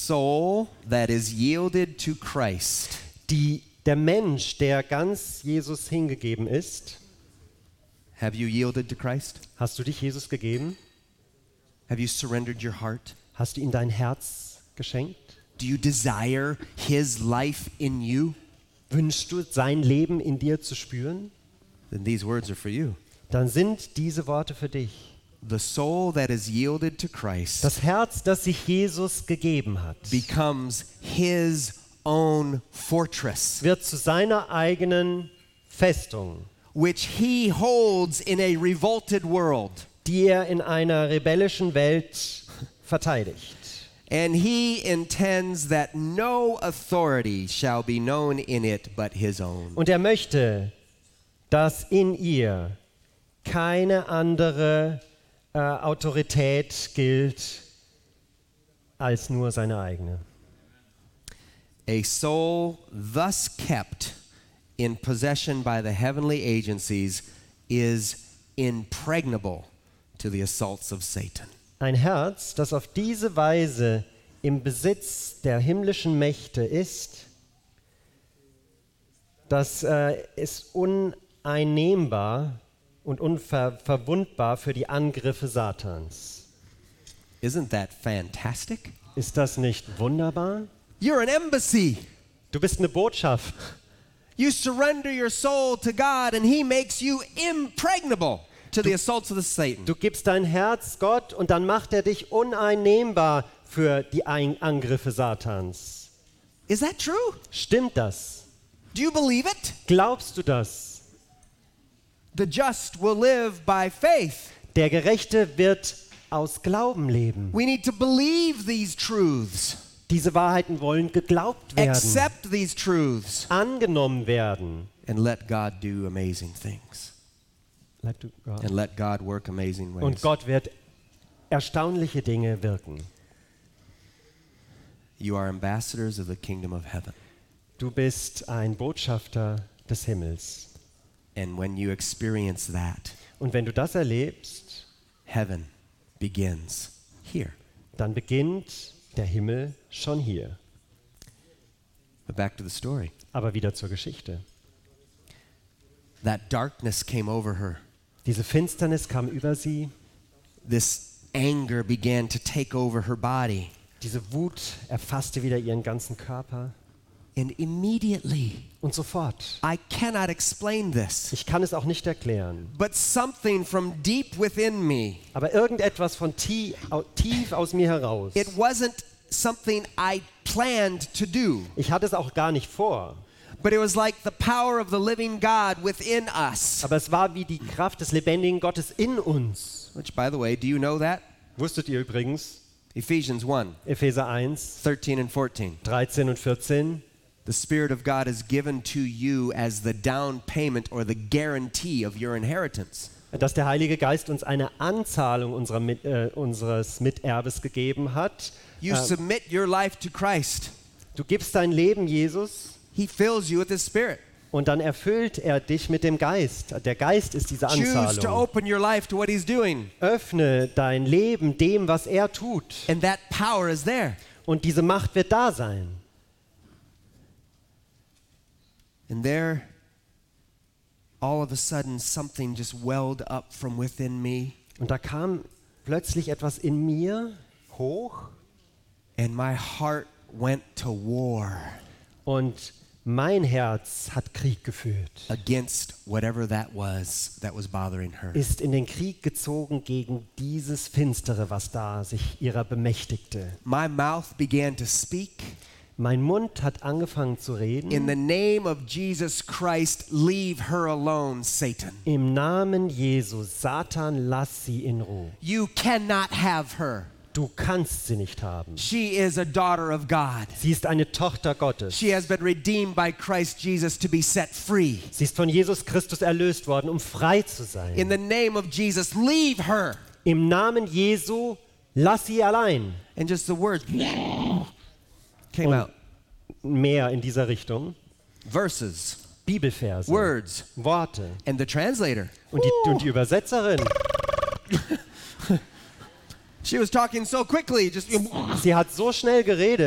soul that is yielded to Christ Der Mensch, der ganz Jesus hingegeben ist. Have you yielded to Christ? Hast du dich Jesus gegeben? Have you surrendered your heart? Hast du ihm dein Herz geschenkt? Do you desire his life in you? Wünschst du, sein Leben in dir zu spüren? Then these words are for you. Dann sind diese Worte für dich. The soul that is yielded to Christ Das Herz, das sich Jesus gegeben hat, becomes his own fortress, wird zu seiner eigenen Festung, which he holds in a revolted world. die er in einer rebellischen Welt verteidigt. And he intends that no authority shall be known in it but his own. Und er möchte, dass in ihr keine andere Autorität gilt als nur seine eigene. A soul thus kept in possession by the heavenly agencies is impregnable to the assaults of Satan. Ein Herz, das auf diese Weise im Besitz der himmlischen Mächte ist, das ist uneinnehmbar und unverwundbar für die Angriffe Satans. Isn't that fantastic? Ist das nicht wunderbar? You're an embassy. Du bist eine Botschaft. You surrender your soul to God and he makes you impregnable to the assaults of the Satan. Du gibst dein Herz Gott und dann macht er dich uneinnehmbar für die Angriffe Satans. Is that true? Stimmt das? Do you believe it? Glaubst du das? The just will live by faith. Der Gerechte wird aus Glauben leben. We need to believe these truths. Diese Wahrheiten wollen geglaubt werden, Accept these truths angenommen werden. and let God do amazing things. And let God work amazing ways. Und Gott wird erstaunliche Dinge wirken. You are ambassadors of the kingdom of heaven. Du bist ein Botschafter des Himmels. And when you experience that, Und wenn du das erlebst, heaven begins here. dann beginnt der Himmel schon hier. But back to the story. Aber wieder zur Geschichte. That darkness came over her. Diese Finsternis kam über sie. This anger began to take over her body. Diese Wut erfasste wieder ihren ganzen Körper. And immediately, Und sofort. I cannot explain this, Ich kann es auch nicht erklären. but something from deep within me, Aber irgendetwas von tief aus mir heraus. it wasn't something I planned to do, Ich hatte es auch gar nicht vor. but it was like the power of the living God within us. Aber es war wie die Kraft des lebendigen Gottes in uns. Which, by the way, do you know that? Wusstet ihr übrigens, Ephesians 1, Epheser 1, 13 and 14. 13 und 14, The Spirit of God is given to you as the down payment or the guarantee of your inheritance. dass der Heilige Geist uns eine Anzahlung unseres Miterbes gegeben hat. You submit your life to Christ. Du gibst dein Leben Jesus He fills you with His Spirit. und dann erfüllt er dich mit dem Geist. Der Geist ist diese Choose to Anzahlung. open your life to what He's doing. Öffne dein Leben dem, was er tut. And that power is there. Und diese Macht wird da sein. And there, all of a sudden, something just welled up from within me. Und da kam plötzlich etwas in mir hoch And my heart went to war und mein Herz hat Krieg geführt. against whatever that was bothering her. Ist in den Krieg gezogen gegen dieses Finstere, was da sich ihrer bemächtigte. My mouth began to speak. Mein Mund hat angefangen zu reden. In the name of Jesus Christ, leave her alone, Satan. Im Namen Jesu, Satan, lass sie in Ruhe. You cannot have her. Du kannst sie nicht haben. She is a daughter of God. Sie ist eine Tochter Gottes. She has been redeemed by Christ Jesus to be set free. Sie ist von Jesus Christus erlöst worden, um frei zu In sein. the name of Jesus, leave her. Im Namen Jesu, lass sie allein. And just the words came Und out. mehr in dieser Richtung. Verses, Bibelverse, words, Worte. and the translator. Und die Übersetzerin, She was talking so quickly, just sie hat so schnell geredet.